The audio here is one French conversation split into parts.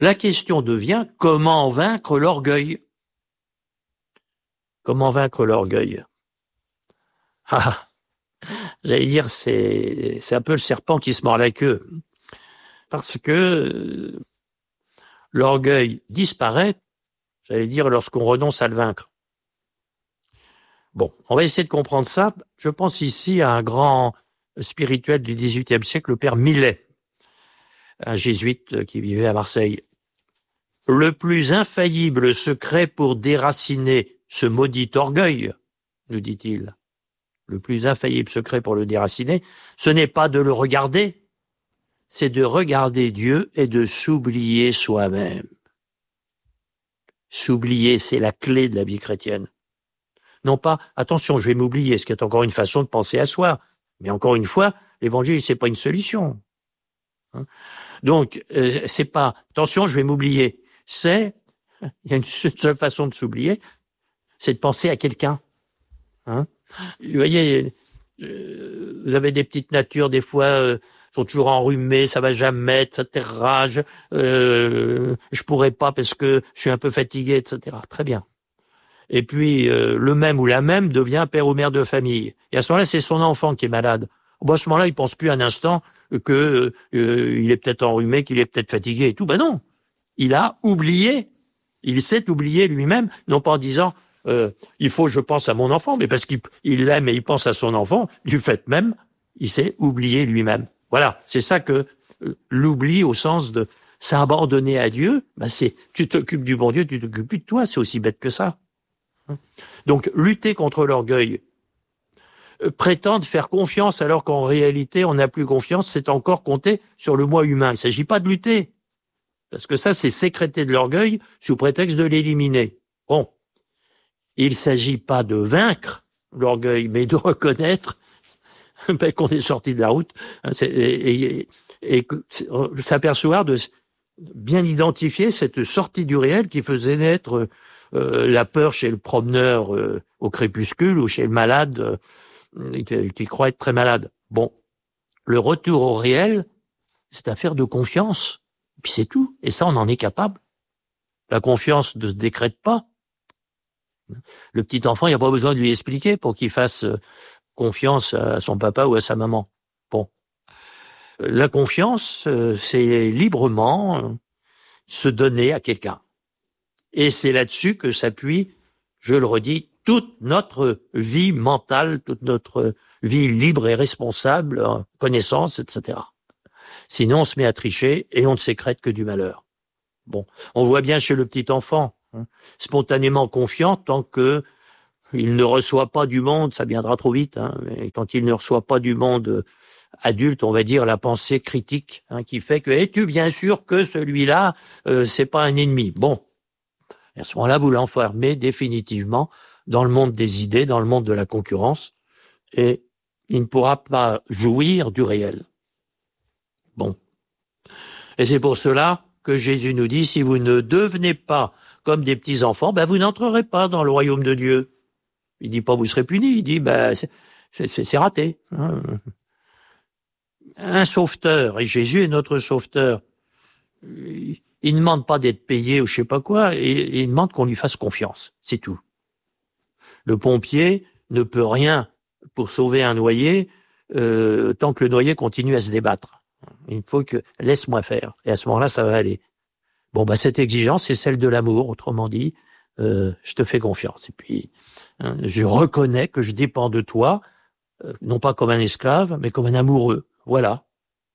La question devient comment vaincre l'orgueil? Comment vaincre l'orgueil? Ah, j'allais dire, c'est un peu le serpent qui se mord la queue. Parce que l'orgueil disparaît, j'allais dire, lorsqu'on renonce à le vaincre. Bon, on va essayer de comprendre ça. Je pense ici à un grand spirituel du XVIIIe siècle, le père Millet, un jésuite qui vivait à Marseille. Le plus infaillible secret pour déraciner ce maudit orgueil, nous dit-il, le plus infaillible secret pour le déraciner, ce n'est pas de le regarder, c'est de regarder Dieu et de s'oublier soi-même. S'oublier, c'est la clé de la vie chrétienne. Non pas, attention, je vais m'oublier, ce qui est encore une façon de penser à soi. Mais encore une fois, l'évangile, c'est pas une solution. Donc, c'est pas, attention, je vais m'oublier. Il y a une seule façon de s'oublier, c'est de penser à quelqu'un. Vous voyez, vous avez des petites natures, des fois, sont toujours enrhumées, ça va jamais, etc. Je pourrais pas parce que je suis un peu fatigué, etc. Très bien. Et puis, le même ou la même devient père ou mère de famille. Et à ce moment-là, c'est son enfant qui est malade. Bon, à ce moment-là, il pense plus un instant que il est peut-être enrhumé, qu'il est peut-être fatigué et tout. Ben non, il a oublié. Il s'est oublié lui-même, non pas en disant il faut que je pense à mon enfant, mais parce qu'il l'aime et il pense à son enfant, du fait même, il s'est oublié lui-même. Voilà, c'est ça que l'oubli au sens de s'abandonner à Dieu, ben c'est tu t'occupes du bon Dieu, tu t'occupes plus de toi, c'est aussi bête que ça. Donc, lutter contre l'orgueil, prétendre faire confiance alors qu'en réalité, on n'a plus confiance, c'est encore compter sur le moi humain. Il ne s'agit pas de lutter, parce que ça, c'est sécréter de l'orgueil sous prétexte de l'éliminer. Bon, il ne s'agit pas de vaincre l'orgueil, mais de reconnaître qu'on est sorti de la route et s'apercevoir de bien identifier cette sortie du réel qui faisait naître la peur chez le promeneur au crépuscule ou chez le malade qui croit être très malade. Bon, le retour au réel, c'est affaire de confiance. Puis c'est tout. Et ça, on en est capable. La confiance ne se décrète pas. Le petit enfant, il n'y a pas besoin de lui expliquer pour qu'il fasse confiance à son papa ou à sa maman. Bon. La confiance, c'est librement se donner à quelqu'un. Et c'est là-dessus que s'appuie, je le redis, toute notre vie mentale, toute notre vie libre et responsable, connaissance, etc. Sinon, on se met à tricher et on ne sécrète que du malheur. Bon, on voit bien chez le petit enfant, spontanément confiant, tant que il ne reçoit pas du monde, ça viendra trop vite, mais tant qu'il ne reçoit pas du monde adulte, on va dire, la pensée critique, qui fait que, es-tu bien sûr que celui-là, c'est pas un ennemi? Bon. Et à ce moment-là, vous l'enfermez définitivement dans le monde des idées, dans le monde de la concurrence, et il ne pourra pas jouir du réel. Bon. Et c'est pour cela que Jésus nous dit, si vous ne devenez pas comme des petits-enfants, vous n'entrerez pas dans le royaume de Dieu. Il dit pas vous serez punis, il dit c'est raté. Un sauveteur, et Jésus est notre sauveteur, il ne demande pas d'être payé ou je sais pas quoi, et il demande qu'on lui fasse confiance, c'est tout. Le pompier ne peut rien pour sauver un noyé tant que le noyé continue à se débattre. Il faut que laisse-moi faire, et à ce moment-là, ça va aller. Bon, cette exigence, c'est celle de l'amour, autrement dit, je te fais confiance. Et puis, je reconnais que je dépends de toi, non pas comme un esclave, mais comme un amoureux. Voilà.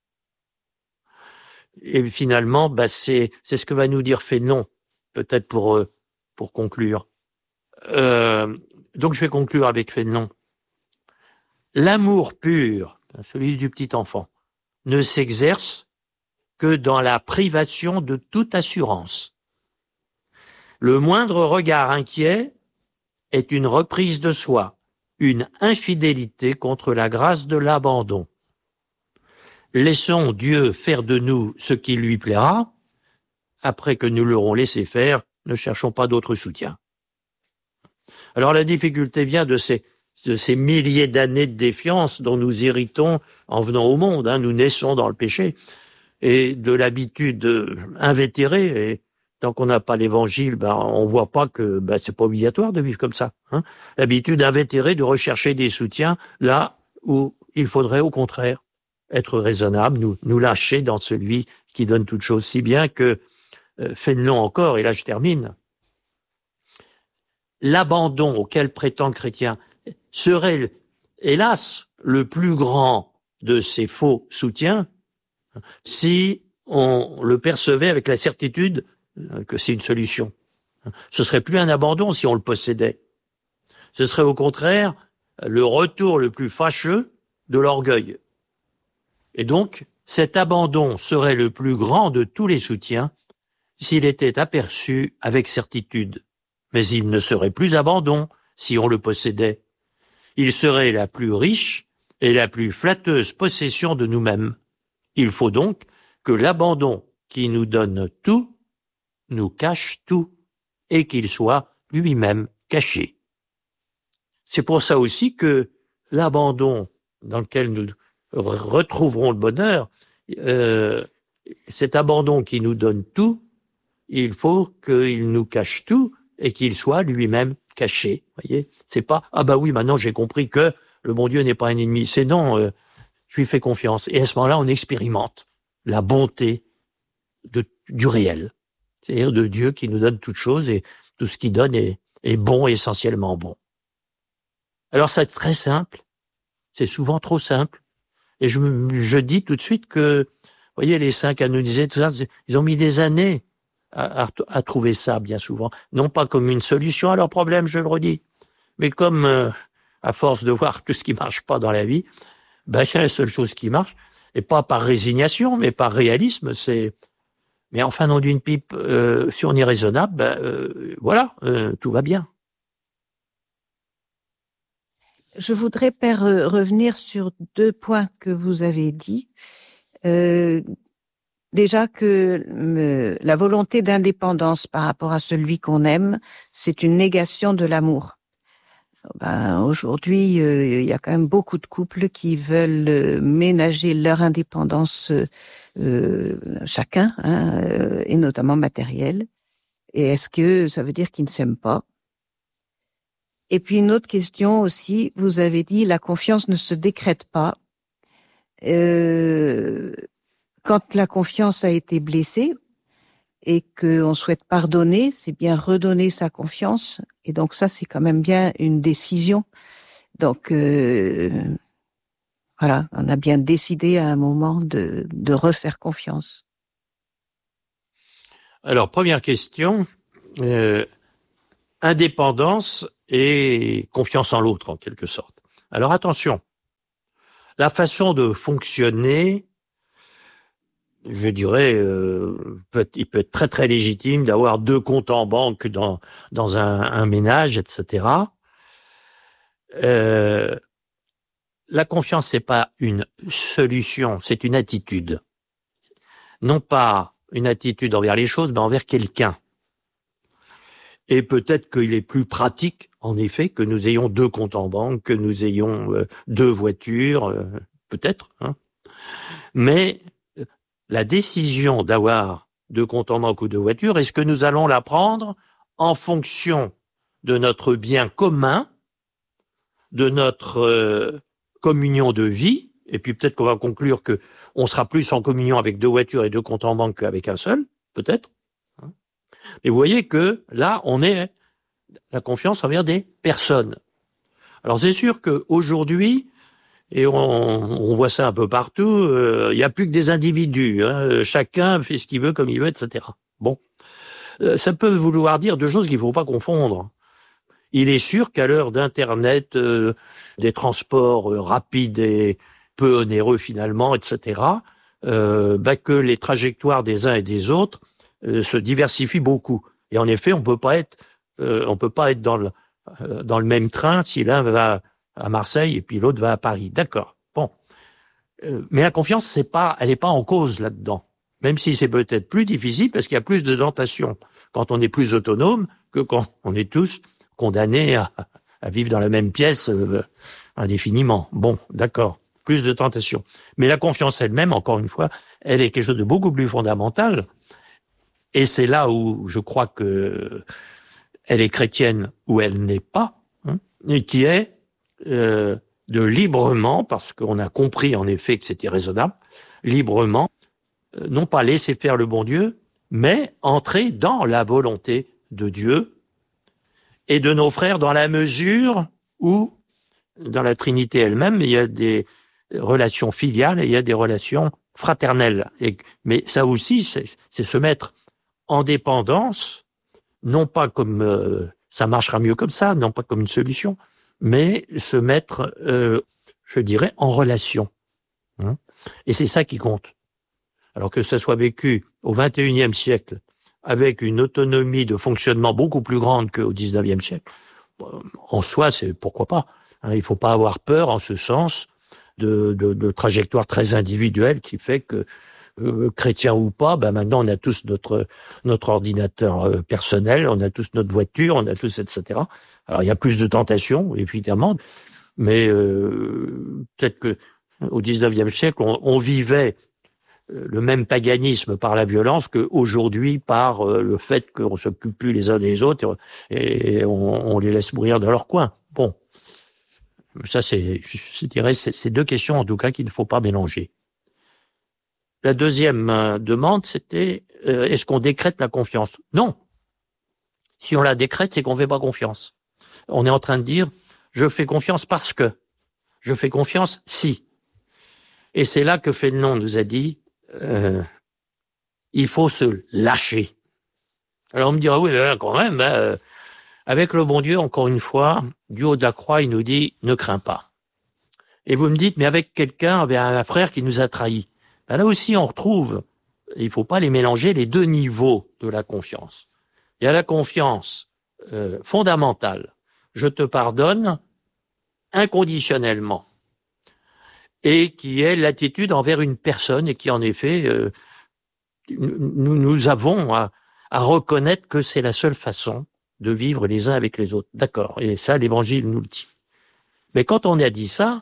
Et finalement, c'est ce que va nous dire Fénelon, peut-être pour conclure. Donc je vais conclure avec Fénelon. L'amour pur, celui du petit enfant, ne s'exerce que dans la privation de toute assurance. Le moindre regard inquiet est une reprise de soi, une infidélité contre la grâce de l'abandon. Laissons Dieu faire de nous ce qui lui plaira. Après que nous l'aurons laissé faire, ne cherchons pas d'autre soutien. Alors la difficulté vient de ces milliers d'années de défiance dont nous héritons en venant au monde. Nous naissons dans le péché. et de l'habitude invétérée. Et tant qu'on n'a pas l'évangile, on voit pas que c'est pas obligatoire de vivre comme ça. Hein. L'habitude invétérée de rechercher des soutiens là où il faudrait au contraire être raisonnable, nous lâcher dans celui qui donne toutes choses, si bien que Fénelon encore, et là je termine, l'abandon auquel prétend chrétien serait, hélas, le plus grand de ces faux soutiens si on le percevait avec la certitude que c'est une solution. Ce serait plus un abandon si on le possédait. Ce serait au contraire le retour le plus fâcheux de l'orgueil. Et donc, cet abandon serait le plus grand de tous les soutiens s'il était aperçu avec certitude. Mais il ne serait plus abandon si on le possédait. Il serait la plus riche et la plus flatteuse possession de nous-mêmes. Il faut donc que l'abandon qui nous donne tout nous cache tout et qu'il soit lui-même caché. C'est pour ça aussi que l'abandon dans lequel nous retrouverons le bonheur, cet abandon qui nous donne tout, il faut qu'il nous cache tout et qu'il soit lui-même caché. Voyez, c'est pas oui, maintenant j'ai compris que le bon Dieu n'est pas un ennemi. C'est non, je lui fais confiance. Et à ce moment-là, on expérimente la bonté du réel, c'est-à-dire de Dieu qui nous donne toutes choses et tout ce qu'il donne est bon, essentiellement bon. Alors c'est très simple, c'est souvent trop simple. Et je dis tout de suite que, vous voyez, les saints canonisés, tout ça, ils ont mis des années à trouver ça, bien souvent. Non pas comme une solution à leurs problèmes, je le redis, mais comme, à force de voir tout ce qui marche pas dans la vie, c'est la seule chose qui marche, et pas par résignation, mais par réalisme, mais enfin, nom d'une pipe, si on est raisonnable, voilà, tout va bien. Je voudrais, Père, revenir sur 2 points que vous avez dit. Déjà que la volonté d'indépendance par rapport à celui qu'on aime, c'est une négation de l'amour. Aujourd'hui, il y a quand même beaucoup de couples qui veulent ménager leur indépendance chacun, et notamment matérielle. Et est-ce que ça veut dire qu'ils ne s'aiment pas ? Et puis une autre question aussi, vous avez dit la confiance ne se décrète pas. Quand la confiance a été blessée et qu'on souhaite pardonner, c'est bien redonner sa confiance. Et donc ça, c'est quand même bien une décision. Donc voilà, on a bien décidé à un moment de refaire confiance. Alors, première question, indépendance et confiance en l'autre, en quelque sorte. Alors attention, la façon de fonctionner, je dirais, il peut être très très légitime d'avoir 2 comptes en banque dans un ménage, etc. La confiance, c'est pas une solution, c'est une attitude. Non pas une attitude envers les choses, mais envers quelqu'un. Et peut-être qu'il est plus pratique, en effet, que nous ayons 2 comptes en banque, que nous ayons 2 voitures, peut-être. Mais la décision d'avoir 2 comptes en banque ou 2 voitures, est-ce que nous allons la prendre en fonction de notre bien commun, de notre communion de vie, et puis peut-être qu'on va conclure que on sera plus en communion avec 2 voitures et 2 comptes en banque qu'avec un seul, peut-être. Mais vous voyez que là, on est la confiance envers des personnes. Alors c'est sûr qu'aujourd'hui, et on voit ça un peu partout, il n'y a plus que des individus. Chacun fait ce qu'il veut, comme il veut, etc. Bon, ça peut vouloir dire 2 choses qu'il ne faut pas confondre. Il est sûr qu'à l'heure d'Internet, des transports rapides et peu onéreux finalement, etc., que les trajectoires des uns et des autres se diversifient beaucoup. Et en effet, on peut pas être dans le même train si l'un va à Marseille et puis l'autre va à Paris. D'accord. Bon. Mais la confiance, elle n'est pas en cause là-dedans. Même si c'est peut-être plus difficile parce qu'il y a plus de tentation quand on est plus autonome que quand on est tous condamnés à vivre dans la même pièce indéfiniment. Bon, d'accord. plus de tentation. Mais la confiance elle-même, encore une fois, elle est quelque chose de beaucoup plus fondamental. Et c'est là où je crois que elle est chrétienne ou elle n'est pas, hein, et qui est de librement, parce qu'on a compris en effet que c'était raisonnable, librement, non pas laisser faire le bon Dieu, mais entrer dans la volonté de Dieu et de nos frères dans la mesure où, dans la Trinité elle-même, il y a des relations filiales et il y a des relations fraternelles. Mais ça aussi, c'est se mettre en dépendance, non pas comme ça marchera mieux comme ça, non pas comme une solution, mais se mettre, je dirais, en relation. Hein. Et c'est ça qui compte. Alors que ça soit vécu au XXIe siècle avec une autonomie de fonctionnement beaucoup plus grande qu'au XIXe siècle, en soi, c'est pourquoi pas. Hein, il faut pas avoir peur en ce sens de trajectoire très individuelle qui fait que chrétien ou pas, maintenant on a tous notre ordinateur personnel, on a tous notre voiture, on a tous etc. Alors il y a plus de tentations évidemment, mais peut-être que au XIXe siècle on vivait le même paganisme par la violence qu'aujourd'hui par le fait qu'on s'occupe plus les uns des autres et on les laisse mourir dans leur coin. Bon, ça je dirais c'est deux questions en tout cas qu'il ne faut pas mélanger. La deuxième demande, c'était est-ce qu'on décrète la confiance? Non. Si on la décrète, c'est qu'on ne fait pas confiance. On est en train de dire je fais confiance parce que. Je fais confiance si. Et c'est là que Fénelon nous a dit il faut se lâcher. Alors on me dira oui, mais quand même, avec le bon Dieu, encore une fois, du haut de la croix, il nous dit ne crains pas. Et vous me dites mais avec quelqu'un, avec un frère qui nous a trahis. Là aussi, on retrouve, il faut pas les mélanger, les deux niveaux de la confiance. Il y a la confiance fondamentale. Je te pardonne inconditionnellement. Et qui est l'attitude envers une personne et qui, en effet, nous avons à reconnaître que c'est la seule façon de vivre les uns avec les autres. D'accord. Et ça, l'Évangile nous le dit. Mais quand on a dit ça,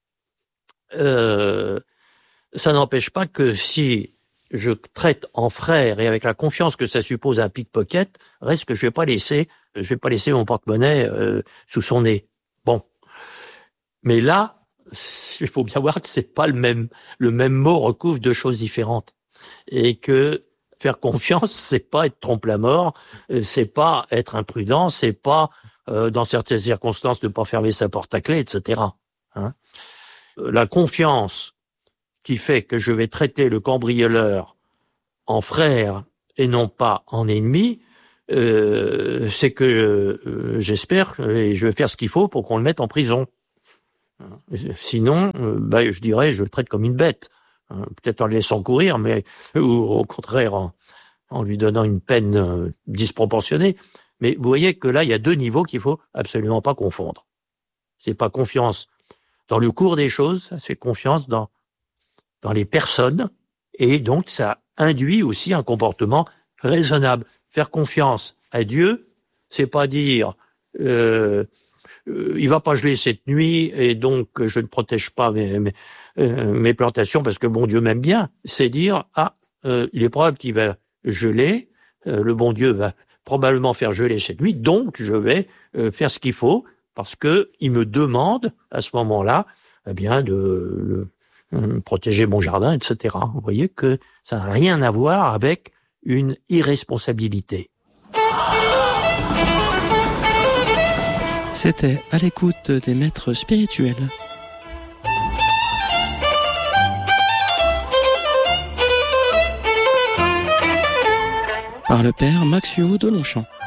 ça n'empêche pas que si je traite en frère et avec la confiance que ça suppose un pickpocket, reste que je vais pas laisser mon porte-monnaie sous son nez. Bon. Mais là, il faut bien voir que c'est pas le même mot recouvre deux choses différentes. Et que faire confiance, c'est pas être trompe-la-mort, c'est pas être imprudent, c'est pas, dans certaines circonstances, ne pas fermer sa porte à clé, etc. Hein. La confiance qui fait que je vais traiter le cambrioleur en frère et non pas en ennemi, c'est que j'espère et je vais faire ce qu'il faut pour qu'on le mette en prison. Sinon, je dirais, je le traite comme une bête. Peut-être en le laissant courir, mais ou au contraire en lui donnant une peine disproportionnée. Mais vous voyez que là, il y a deux niveaux qu'il faut absolument pas confondre. C'est pas confiance dans le cours des choses, c'est confiance dans les personnes, et donc ça induit aussi un comportement raisonnable. Faire confiance à Dieu, c'est pas dire il va pas geler cette nuit et donc je ne protège pas mes plantations parce que bon Dieu m'aime bien. C'est dire il est probable qu'il va geler, le bon Dieu va probablement faire geler cette nuit, donc je vais faire ce qu'il faut parce que il me demande à ce moment-là de protéger mon jardin, etc. Vous voyez que ça n'a rien à voir avec une irresponsabilité. C'était à l'écoute des maîtres spirituels. Par le père Maxio de Longchamp.